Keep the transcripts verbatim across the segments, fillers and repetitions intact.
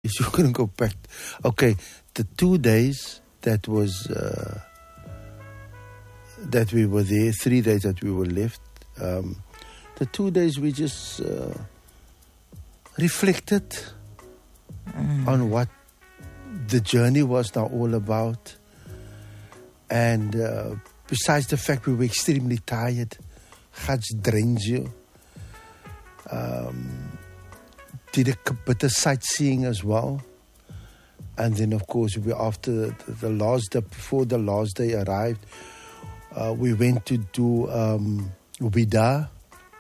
You couldn't go back. Okay, the two days that was uh, that we were there, three days that we were left. Um, the two days we just uh, reflected mm. on what the journey was now all about, and uh, besides the fact we were extremely tired, Hajj drains you. Um, did a bit of sightseeing as well, and then of course we after the, the last day, before the last day arrived, uh, we went to do um, Wida,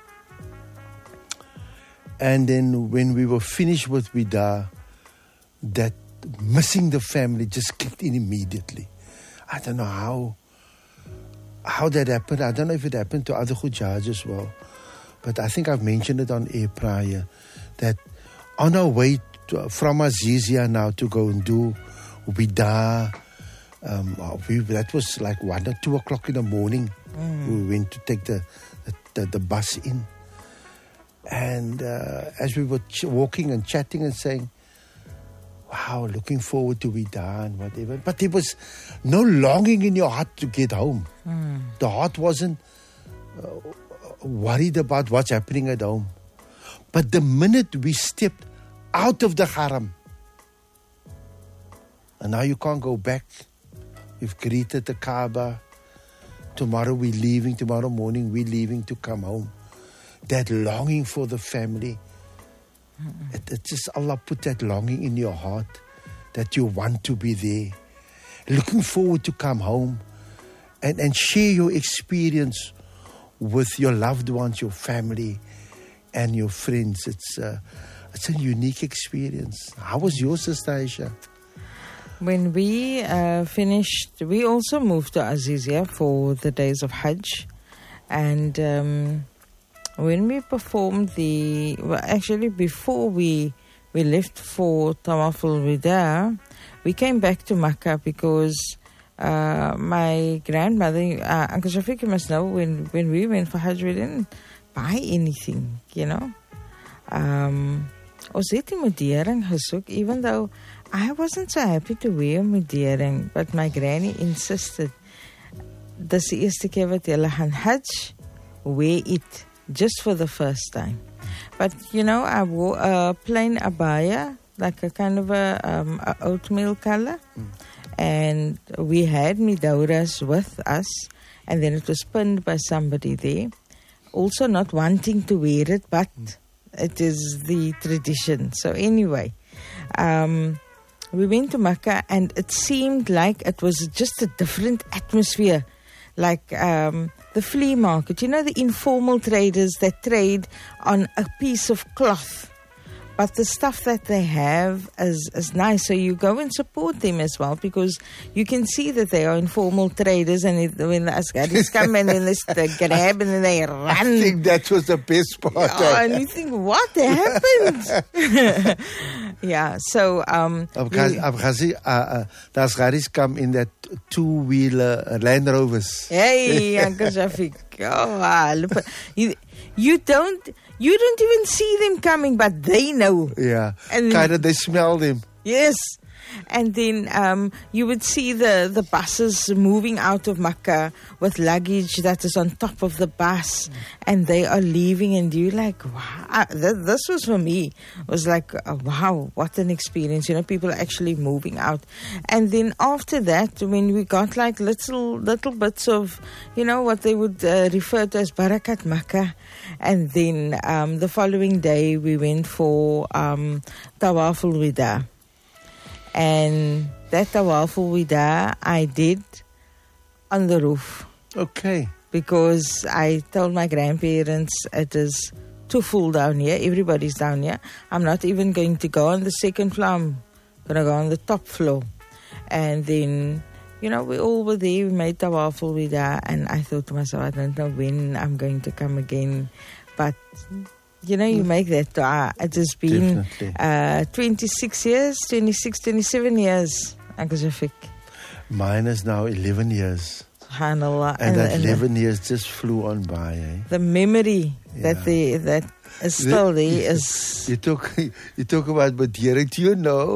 and then when we were finished with Wida, that missing the family just kicked in immediately. I don't know how how that happened. I don't know if it happened to other Hujjaj as well, but I think I've mentioned it on air prior, that on our way to, from Azizia now to go and do Wida, um, we, that was like one or two o'clock in the morning. Mm. We went to take the the, the, the bus in, and uh, as we were ch- walking and chatting and saying, wow, looking forward to Wida and whatever. But there was no longing in your heart to get home. Mm. The heart wasn't uh, worried about what's happening at home. But the minute we stepped out of the haram, and now you can't go back. You've greeted the Kaaba. Tomorrow we're leaving. Tomorrow morning we're leaving to come home. That longing for the family. It, it just Allah put that longing in your heart that you want to be there, looking forward to come home and, and share your experience with your loved ones, your family and your friends. It's a, it's a unique experience. How was yours, Sister Aisha? When we uh, finished, we also moved to Azizia for the days of Hajj, and um, when we performed the, well, actually before we we left for Tawaf al-Wida, we came back to Makkah because uh, my grandmother, uh, Uncle Shafiq, you must know, when, when we went for Hajj, we didn't buy anything, you know. Um, ons het die modering gesoek, even though I wasn't so happy to wear modering, but my granny insisted, dis die eerste keer wat julle gaan Hajj, wear it. Just for the first time. But, you know, I wore a plain abaya, like a kind of a, um, a oatmeal color. Mm. And we had midauras with us. And then it was pinned by somebody there. Also not wanting to wear it, but mm. it is the tradition. So anyway, um, we went to Makkah and it seemed like it was just a different atmosphere. Like um, the flea market, you know, the informal traders that trade on a piece of cloth. But the stuff that they have is, is nice. So you go and support them as well, because you can see that they are informal traders. And it, when the Asgaris come and then they grab and then they run. I think that was the best part. Yeah, and you think, what happened? Yeah, so... Um, I've gezien, uh, uh, the Asgaris come in that two-wheeler uh, Land Rovers. Hey, Uncle Shafiq. Oh, wow. You, you don't... You don't even see them coming, but they know. Yeah, and kind of they smell them. Yes. And then um, you would see the, the buses moving out of Makkah with luggage that is on top of the bus. Mm. And they are leaving and you're like, wow. Th- this was for me. It was like, uh, wow, what an experience. You know, people are actually moving out. And then after that, when we got like little little bits of, you know, what they would uh, refer to as Barakat Makkah. And then um, the following day, we went for um, Tawaf al-Wida. And that Tawaf al-Wida I did on the roof. Okay. Because I told my grandparents it is too full down here. Everybody's down here. I'm not even going to go on the second floor. I'm going to go on the top floor. And then, you know, we all were there. We made Tawaf al-Wida. And I thought to myself, I don't know when I'm going to come again. But... you know, you make that dua. It has been uh, twenty-six years, twenty-six, twenty-seven years, Uncle Shafiq. Mine is now eleven years. SubhanAllah. And, and that and eleven the, years just flew on by. Eh? The memory yeah. that they, that is still the, there is... You talk, you talk about Madeira. Do you know